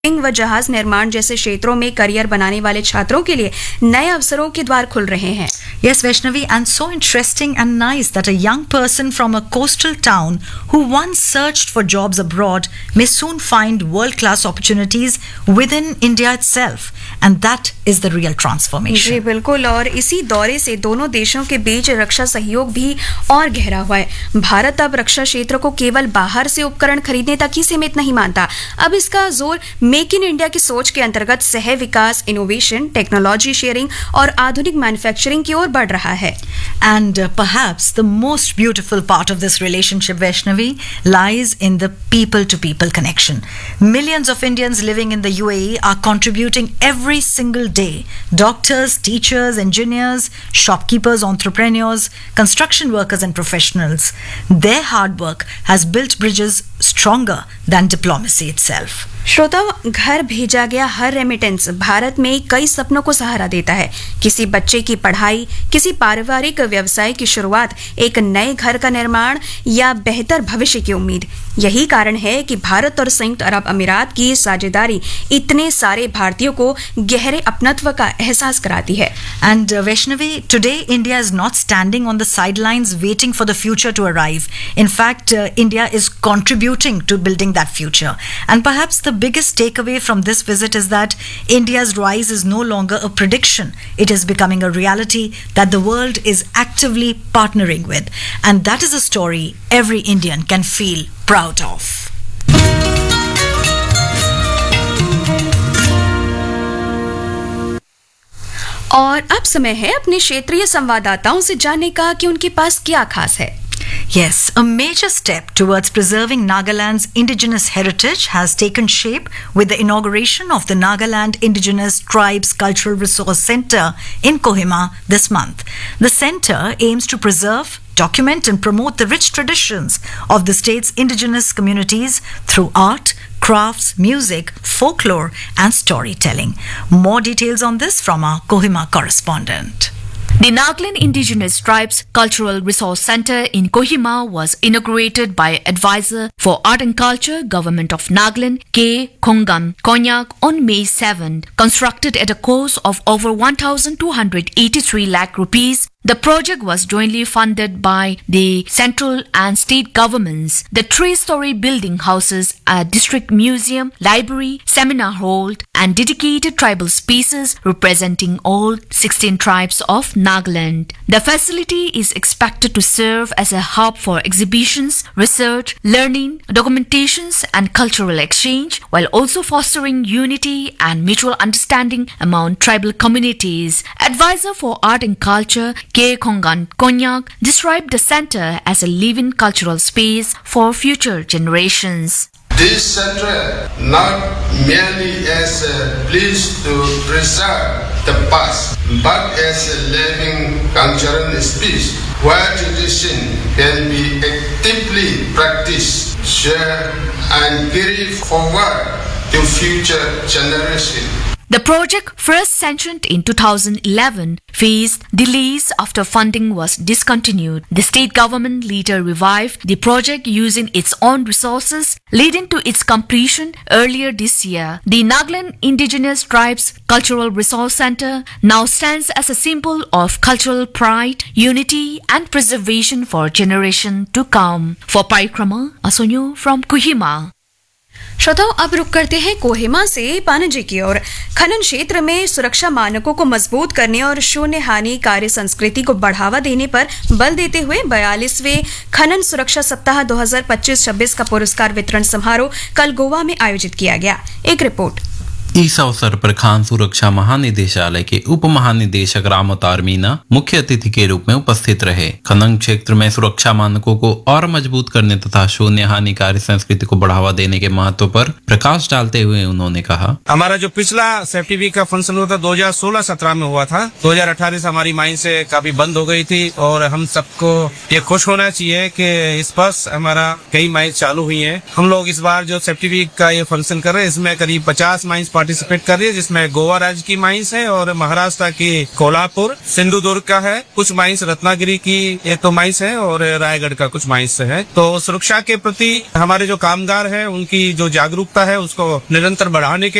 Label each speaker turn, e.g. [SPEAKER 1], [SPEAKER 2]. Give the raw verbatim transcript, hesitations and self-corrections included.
[SPEAKER 1] व जहाज निर्माण जैसे क्षेत्रों में करियर बनाने वाले छात्रों के लिए नए अवसरों के द्वार खुल रहे हैं।
[SPEAKER 2] Yes, Vaishnavi, and so interesting and nice that a young person from a coastal town who once searched for jobs abroad may soon find world-class opportunities within India itself, and that is the real transformation.
[SPEAKER 1] जी बिल्कुल, और इसी दौरे से दोनों देशों के बीच रक्षा सहयोग भी और गहरा हुआ है। भारत अब रक्षा क्षेत्र को केवल बाहर से उपकरण खरीदने तक ही सीमित नहीं मानता, अब इसका जोर मेक इन इंडिया की सोच के अंतर्गत सह विकास, इनोवेशन, टेक्नोलॉजी शेयरिंग और आधुनिक मैन्युफैक्चरिंग की ओर बढ़ रहा है।
[SPEAKER 2] And uh, perhaps the most beautiful part of this relationship, Vaishnavi, lies in the people-to-people connection. Millions of Indians living in the U A E are contributing every single day. Doctors, teachers, engineers, shopkeepers, entrepreneurs, construction workers and professionals. Their hard work has built bridges stronger than diplomacy itself.
[SPEAKER 1] श्रोताओ, घर भेजा गया हर remittance Bharat में कई सपनों को सहारा देता है। किसी बच्चे की पढ़ाई, किसी पारिवारिक व्यवसाय की शुरुआत, एक नए घर का निर्माण या बेहतर भविष्य की उम्मीद। यही कारण है कि भारत और संयुक्त अरब अमीरात की साझेदारी इतने सारे भारतीयों को गहरे अपनत्व का एहसास कराती है।
[SPEAKER 2] And uh, Vaishnavi, today India is not standing on the sidelines waiting for the future to arrive. In fact, uh, India is contributing to building that future. And perhaps the biggest takeaway from this visit is that India's rise is no longer a prediction. It is becoming a reality that the world is actively partnering with. And that is a story every Indian can feel proud of.
[SPEAKER 1] और अब समय है अपने क्षेत्रीय संवाददाताओं से जानने का कि उनके पास क्या खास है।
[SPEAKER 2] Yes, a major step towards preserving Nagaland's indigenous heritage has taken shape with the inauguration of the Nagaland Indigenous Tribes Cultural Resource Centre in Kohima this month. The centre aims to preserve, document and promote the rich traditions of the state's indigenous communities through art, crafts, music, folklore and storytelling. More details on this from our Kohima correspondent.
[SPEAKER 3] The Nagaland Indigenous Tribes Cultural Resource Centre in Kohima was inaugurated by Advisor for Art and Culture, Government of Nagaland, K. Khongam Konyak on May seventh. Constructed at a cost of over one thousand two hundred eighty-three lakh rupees, the project was jointly funded by the central and state governments. The three-story building houses a district museum, library, seminar hall, and dedicated tribal spaces representing all sixteen tribes of Nagaland. The facility is expected to serve as a hub for exhibitions, research, learning, documentations, and cultural exchange, while also fostering unity and mutual understanding among tribal communities. Advisor for Art and Culture, K. Khongan Konyak, described the center as a living cultural space for future generations.
[SPEAKER 4] This center not merely as a place to preserve the past, but as a living cultural space where tradition can be actively practiced, shared, and carried forward to future generations.
[SPEAKER 3] The project, first sanctioned in two thousand eleven, faced delays after funding was discontinued. The state government later revived the project using its own resources, leading to its completion earlier this year. The Nagaland Indigenous Tribes Cultural Resource Centre now stands as a symbol of cultural pride, unity and preservation for generations to come. For Parikrama, Asonyo from Kohima.
[SPEAKER 1] श्रोताओ, अब रुक करते हैं कोहिमा से पानजी की ओर। खनन क्षेत्र में सुरक्षा मानकों को मजबूत करने और शून्य हानि कार्य संस्कृति को बढ़ावा देने पर बल देते हुए बयालीसवें खनन सुरक्षा सप्ताह दो हज़ार पच्चीस छब्बीस का पुरस्कार वितरण समारोह कल गोवा में आयोजित किया गया। एक रिपोर्ट।
[SPEAKER 5] इस अवसर पर खान सुरक्षा महानिदेशालय के उप महानिदेशक राम अवतार मीना मुख्य अतिथि के रूप में उपस्थित रहे। खनन क्षेत्र में सुरक्षा मानकों को और मजबूत करने तथा शून्य हानिकारी संस्कृति को बढ़ावा देने के महत्व पर प्रकाश डालते हुए उन्होंने कहा,
[SPEAKER 6] हमारा जो पिछला सेफ्टी वीक का फंक्शन हुआ था दो हज़ार सोलह सत्रह में हुआ था, दो हज़ार अठारह से हमारी माइन से काफी बंद हो गई थी और हम सबको ये खुश होना चाहिए कि इस वर्ष हमारा कई माइंस चालू हुई है। हम लोग इस बार जो सेफ्टी वीक का ये फंक्शन कर रहे हैं इसमें करीब पचास माइंस पार्टिसिपेट कर रही है, जिसमें गोवा राज्य की माइंस है और महाराष्ट्र की कोल्हापुर, सिंधुदुर्ग का है, कुछ माइंस रत्नागिरी की ये तो माइंस है और रायगढ़ का कुछ माइंस है। तो सुरक्षा के प्रति हमारे जो कामगार हैं उनकी जो जागरूकता है उसको निरंतर बढ़ाने के